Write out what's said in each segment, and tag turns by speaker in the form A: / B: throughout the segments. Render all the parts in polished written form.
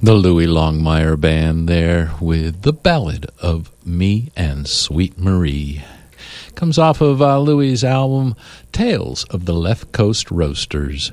A: The Louis Longmire Band there with the Ballad of Me and Sweet Marie. Comes off of Louis's album Tales of the Left Coast Roasters.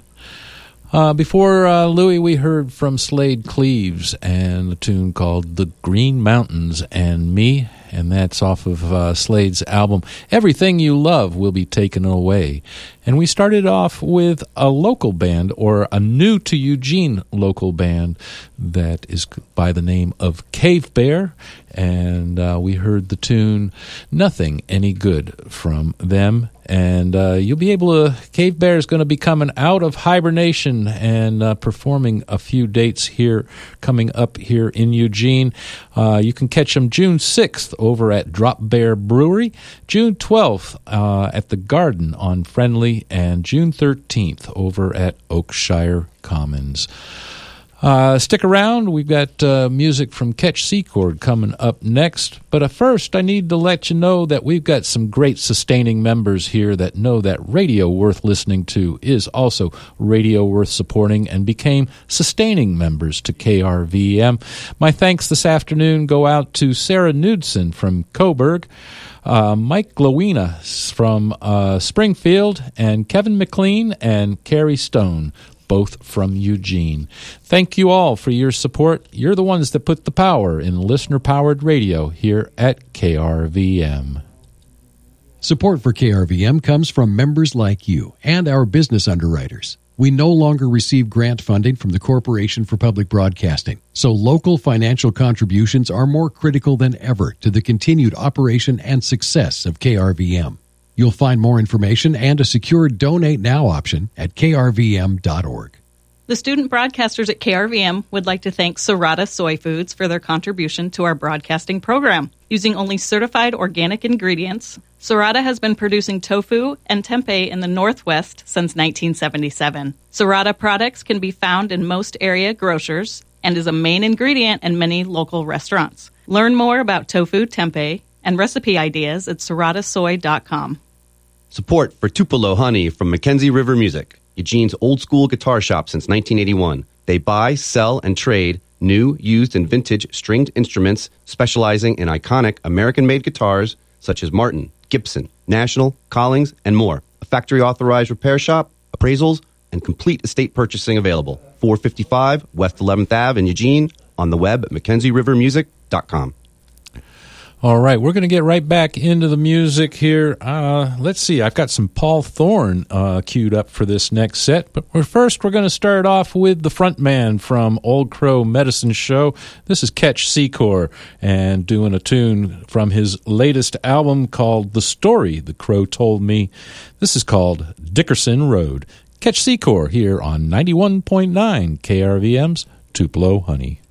A: Before Louis, we heard from Slade Cleaves and a tune called The Green Mountains and Me, and that's off of Slade's album Everything You Love Will Be Taken Away. And we started off with a local band, or a new to Eugene local band, that is by the name of Cave Bear, and we heard the tune Nothing Any Good from them. And you'll be able to, Cave Bear is going to be coming out of hibernation and performing a few dates here, coming up here in Eugene. You can catch them June 6th over at Drop Bear Brewery, June 12th at the Garden on Friendly, and June 13th over at Oakshire Commons. Stick around. We've got music from Ketch Secord coming up next. But first, I need to let you know that we've got some great sustaining members here that know that radio worth listening to is also radio worth supporting, and became sustaining members to KRVM. My thanks this afternoon go out to Sarah Knudsen from Coburg, Mike Glowina from Springfield, and Kevin McLean and Carrie Stone, both from Eugene. Thank you all for your support. You're the ones that put the power in listener-powered radio here at KRVM.
B: Support for KRVM comes from members like you and our business underwriters. We no longer receive grant funding from the Corporation for Public Broadcasting, so local financial contributions are more critical than ever to the continued operation and success of KRVM. You'll find more information and a secure Donate Now option at krvm.org.
C: The student broadcasters at KRVM would like to thank Serrata Soy Foods for their contribution to our broadcasting program. Using only certified organic ingredients, Serrata has been producing tofu and tempeh in the Northwest since 1977. Serrata products can be found in most area grocers and is a main ingredient in many local restaurants. Learn more about tofu, tempeh, and recipe ideas at serratasoy.com.
D: Support for Tupelo Honey from Mackenzie River Music, Eugene's old-school guitar shop since 1981. They buy, sell, and trade new, used, and vintage stringed instruments specializing in iconic American-made guitars such as Martin, Gibson, National, Collings, and more. A factory-authorized repair shop, appraisals, and complete estate purchasing available. 455 West 11th Ave in Eugene, on the web at mackenzierivermusic.com.
A: All right, we're going to get right back into the music here. Let's see, I've got some Paul Thorne queued up for this next set. But first, we're going to start off with the front man from Old Crow Medicine Show. This is Ketch Secord, and doing a tune from his latest album called The Story the Crow Told Me. This is called Dickerson Road. Ketch Secord here on 91.9 KRVM's Tupelo Honey.